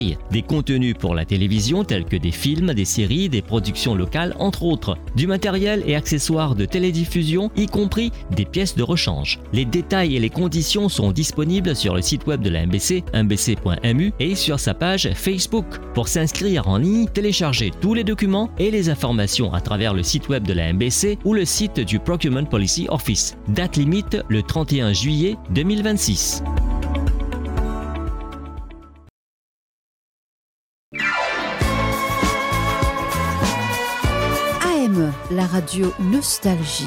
Des contenus pour la télévision tels que des films, des séries, des productions locales, entre autres. Du matériel et accessoires de télédiffusion, y compris des pièces de rechange. Les détails et les conditions sont disponibles sur le site web de la MBC, mbc.mu, et sur sa page Facebook. Pour s'inscrire en ligne, téléchargez tous les documents et les informations à travers le site web de la MBC ou le site du Procurement Policy Office. Date limite le 31 juillet 2026. La radio Nostalgie.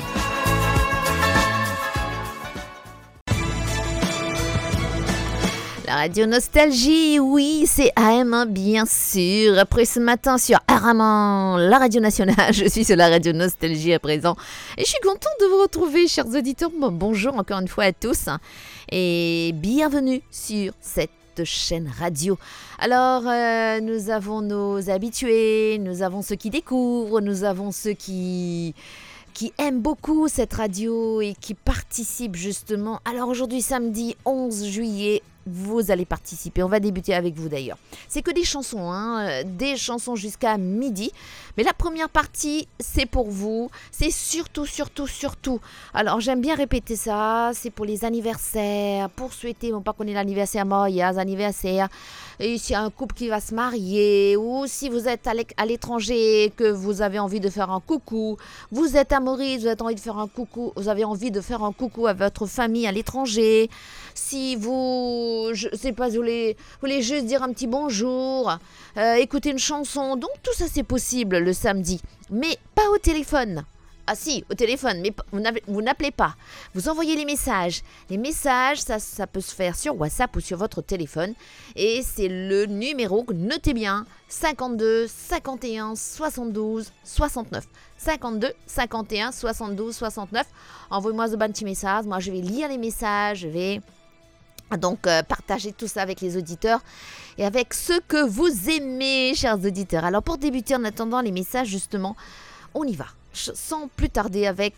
La radio Nostalgie, oui, c'est AM, bien sûr. Après ce matin sur Araman, la radio nationale, je suis sur la radio Nostalgie à présent. Et je suis contente de vous retrouver, chers auditeurs. Bonjour encore une fois à tous. Et bienvenue sur cette chaîne radio. Alors, nous avons nos habitués, nous avons ceux qui découvrent, nous avons ceux qui aiment beaucoup cette radio et qui participent justement. Alors aujourd'hui, samedi 11 juillet, vous allez participer. On va débuter avec vous d'ailleurs. C'est que des chansons jusqu'à midi. Mais la première partie, c'est pour vous. C'est surtout. Alors, j'aime bien répéter ça. C'est pour les anniversaires, pour souhaiter, pas qu'on ait l'anniversaire, il y a des anniversaires. Et s'il y a un couple qui va se marier, ou si vous êtes à l'étranger, que vous avez envie de faire un coucou, vous êtes à Maurice, vous avez envie de faire un coucou, vous avez envie de faire un coucou à votre famille à l'étranger. Si vous, je sais pas, vous voulez juste dire un petit bonjour, écouter une chanson, donc tout ça c'est possible le samedi, mais pas au téléphone. Ah si, au téléphone, mais vous n'appelez pas. Vous envoyez les messages. Les messages, ça peut se faire sur WhatsApp ou sur votre téléphone. Et c'est le numéro, notez bien, 52 51 72 69. 52 51 72 69. Envoyez-moi ce petit message. Moi, je vais lire les messages. Je vais donc partager tout ça avec les auditeurs et avec ceux que vous aimez, chers auditeurs. Alors, pour débuter, en attendant les messages, justement, on y va. Sans plus tarder avec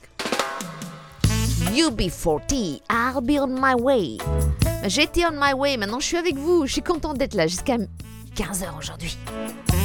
UB40, I'll be on my way. J'étais on my way, maintenant je suis avec vous. Je suis contente d'être là jusqu'à 15h aujourd'hui.